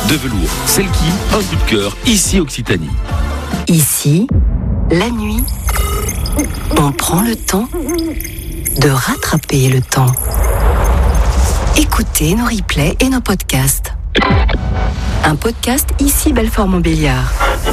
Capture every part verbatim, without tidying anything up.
de velours Selkie, un coup de cœur, ici Occitanie. Ici, la nuit, on prend le temps de rattraper le temps. Écoutez nos replays et nos podcasts. Un podcast ici Belfort-Montbéliard.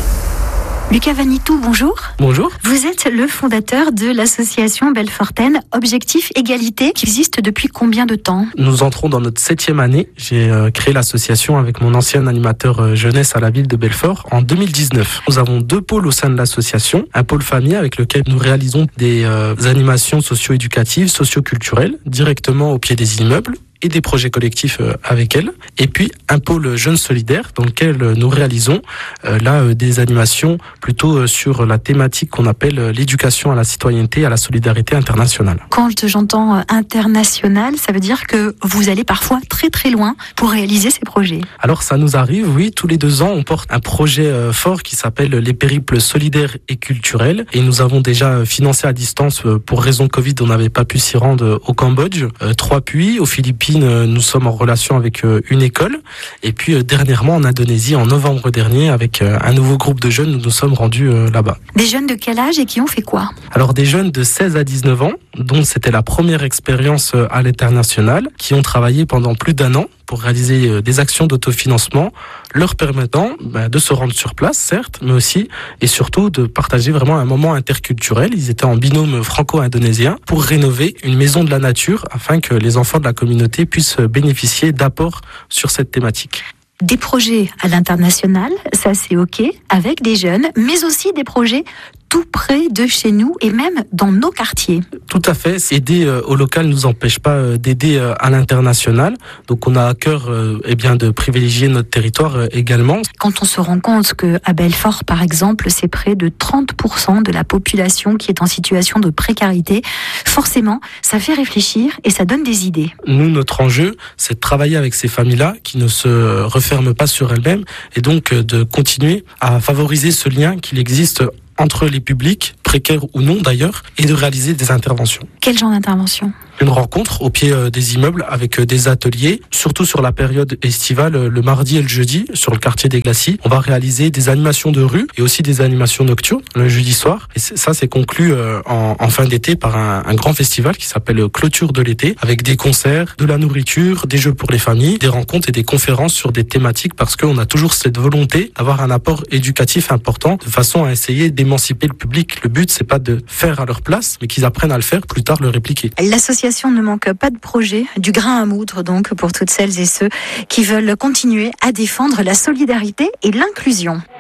Lucas Vanitou, bonjour. Bonjour. Vous êtes le fondateur de l'association belfortaine Objectif Égalité, qui existe depuis combien de temps ? Nous entrons dans notre septième année. J'ai euh, créé l'association avec mon ancien animateur euh, jeunesse à la ville de Belfort en deux mille dix-neuf. Nous avons deux pôles au sein de l'association. Un pôle famille avec lequel nous réalisons des euh, animations socio-éducatives, socio-culturelles, directement au pied des immeubles, et des projets collectifs avec elle. Et puis un pôle jeune solidaire dans lequel nous réalisons euh, là euh, des animations plutôt euh, sur la thématique qu'on appelle euh, l'éducation à la citoyenneté et à la solidarité internationale. Quand j'entends euh, international, ça veut dire que vous allez parfois très très loin pour réaliser ces projets. Alors ça nous arrive, oui, tous les deux ans on porte un projet euh, fort qui s'appelle les périples solidaires et culturels, et nous avons déjà financé à distance euh, pour raison Covid, on n'avait pas pu s'y rendre au Cambodge, euh, trois puits, aux Philippines nous sommes en relation avec une école, et puis dernièrement en Indonésie en novembre dernier avec un nouveau groupe de jeunes, nous nous sommes rendus là-bas. Des jeunes de quel âge et qui ont fait quoi ? Alors des jeunes de seize à dix-neuf ans, dont c'était la première expérience à l'international, qui ont travaillé pendant plus d'un an pour réaliser des actions d'autofinancement, leur permettant bah, de se rendre sur place, certes, mais aussi et surtout de partager vraiment un moment interculturel. Ils étaient en binôme franco-indonésien pour rénover une maison de la nature afin que les enfants de la communauté puissent bénéficier d'apports sur cette thématique. Des projets à l'international, ça c'est ok, avec des jeunes, mais aussi des projets tout près de chez nous et même dans nos quartiers. Tout à fait. Aider euh, au local ne nous empêche pas euh, d'aider euh, à l'international. Donc on a à cœur euh, eh bien, de privilégier notre territoire euh, également. Quand on se rend compte qu'à Belfort, par exemple, c'est près de trente pour cent de la population qui est en situation de précarité, forcément, ça fait réfléchir et ça donne des idées. Nous, notre enjeu, c'est de travailler avec ces familles-là qui ne se referment pas sur elles-mêmes, et donc euh, de continuer à favoriser ce lien qu'il existe entre les publics, précaires ou non d'ailleurs, et de réaliser des interventions. Quel genre d'intervention ? Une rencontre au pied des immeubles avec des ateliers, surtout sur la période estivale, le mardi et le jeudi, sur le quartier des Glacis. On va réaliser des animations de rue et aussi des animations nocturnes le jeudi soir. Et ça, c'est conclu en, en fin d'été par un, un grand festival qui s'appelle Clôture de l'été, avec des concerts, de la nourriture, des jeux pour les familles, des rencontres et des conférences sur des thématiques, parce qu'on a toujours cette volonté d'avoir un apport éducatif important, de façon à essayer d'émanciper le public. Le but, c'est pas de faire à leur place, mais qu'ils apprennent à le faire, plus tard le répliquer. L'association ne manque pas de projet, du grain à moudre donc pour toutes celles et ceux qui veulent continuer à défendre la solidarité et l'inclusion.